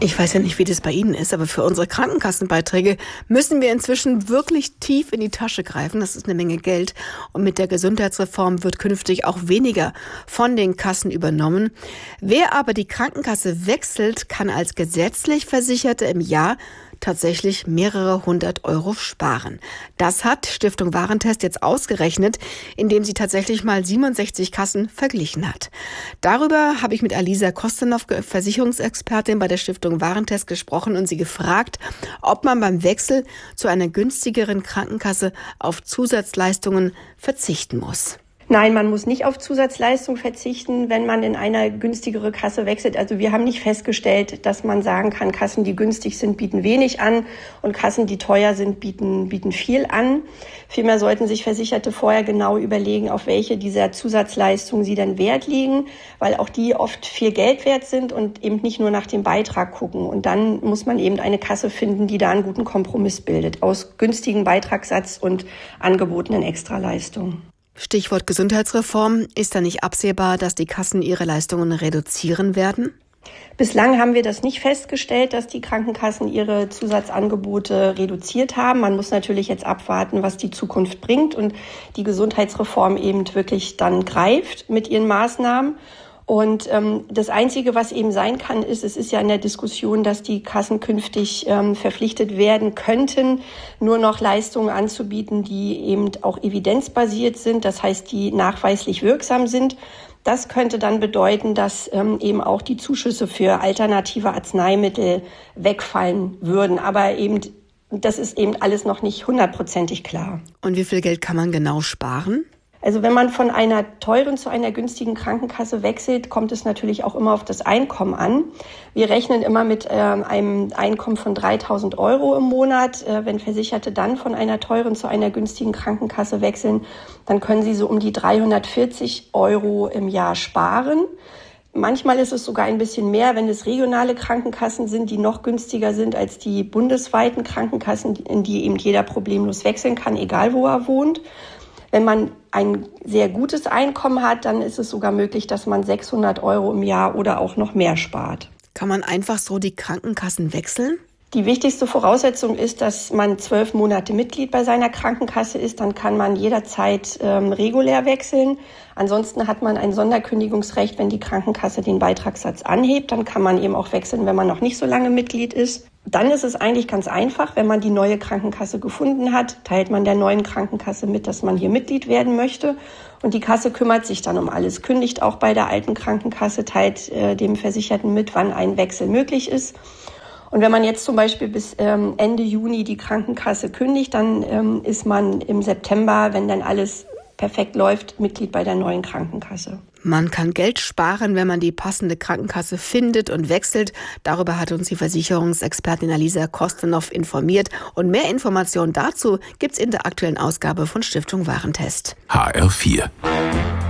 Ich weiß ja nicht, wie das bei Ihnen ist, aber für unsere Krankenkassenbeiträge müssen wir inzwischen wirklich tief in die Tasche greifen. Das ist eine Menge Geld. Und mit der Gesundheitsreform wird künftig auch weniger von den Kassen übernommen. Wer aber die Krankenkasse wechselt, kann als gesetzlich Versicherte im Jahr tatsächlich mehrere 100 Euro sparen. Das hat Stiftung Warentest jetzt ausgerechnet, indem sie tatsächlich mal 67 Kassen verglichen hat. Darüber habe ich mit Alisa Kostenow, Versicherungsexpertin bei der Stiftung Warentest, gesprochen und sie gefragt, ob man beim Wechsel zu einer günstigeren Krankenkasse auf Zusatzleistungen verzichten muss. Nein, man muss nicht auf Zusatzleistung verzichten, wenn man in eine günstigere Kasse wechselt. Also wir haben nicht festgestellt, dass man sagen kann, Kassen, die günstig sind, bieten wenig an und Kassen, die teuer sind, bieten viel an. Vielmehr sollten sich Versicherte vorher genau überlegen, auf welche dieser Zusatzleistungen sie denn Wert legen, weil auch die oft viel Geld wert sind und eben nicht nur nach dem Beitrag gucken. Und dann muss man eben eine Kasse finden, die da einen guten Kompromiss bildet aus günstigem Beitragssatz und angebotenen Extraleistungen. Stichwort Gesundheitsreform. Ist da nicht absehbar, dass die Kassen ihre Leistungen reduzieren werden? Bislang haben wir das nicht festgestellt, dass die Krankenkassen ihre Zusatzangebote reduziert haben. Man muss natürlich jetzt abwarten, was die Zukunft bringt und die Gesundheitsreform eben wirklich dann greift mit ihren Maßnahmen. Und das Einzige, was eben sein kann, es ist ja in der Diskussion, dass die Kassen künftig verpflichtet werden könnten, nur noch Leistungen anzubieten, die eben auch evidenzbasiert sind, das heißt, die nachweislich wirksam sind. Das könnte dann bedeuten, dass eben auch die Zuschüsse für alternative Arzneimittel wegfallen würden. Aber eben das ist eben alles noch nicht 100%ig klar. Und wie viel Geld kann man genau sparen? Also wenn man von einer teuren zu einer günstigen Krankenkasse wechselt, kommt es natürlich auch immer auf das Einkommen an. Wir rechnen immer mit einem Einkommen von 3.000 Euro im Monat. Wenn Versicherte dann von einer teuren zu einer günstigen Krankenkasse wechseln, dann können sie so um die 340 Euro im Jahr sparen. Manchmal ist es sogar ein bisschen mehr, wenn es regionale Krankenkassen sind, die noch günstiger sind als die bundesweiten Krankenkassen, in die eben jeder problemlos wechseln kann, egal wo er wohnt. Wenn man ein sehr gutes Einkommen hat, dann ist es sogar möglich, dass man 600 Euro im Jahr oder auch noch mehr spart. Kann man einfach so die Krankenkassen wechseln? Die wichtigste Voraussetzung ist, dass man 12 Monate Mitglied bei seiner Krankenkasse ist. Dann kann man jederzeit regulär wechseln. Ansonsten hat man ein Sonderkündigungsrecht, wenn die Krankenkasse den Beitragssatz anhebt. Dann kann man eben auch wechseln, wenn man noch nicht so lange Mitglied ist. Dann ist es eigentlich ganz einfach, wenn man die neue Krankenkasse gefunden hat, teilt man der neuen Krankenkasse mit, dass man hier Mitglied werden möchte. Und die Kasse kümmert sich dann um alles, kündigt auch bei der alten Krankenkasse, teilt dem Versicherten mit, wann ein Wechsel möglich ist. Und wenn man jetzt zum Beispiel bis Ende Juni die Krankenkasse kündigt, dann ist man im September, wenn dann alles perfekt läuft, Mitglied bei der neuen Krankenkasse. Man kann Geld sparen, wenn man die passende Krankenkasse findet und wechselt. Darüber hat uns die Versicherungsexpertin Alisa Kostenow informiert. Und mehr Informationen dazu gibt's in der aktuellen Ausgabe von Stiftung Warentest. HR4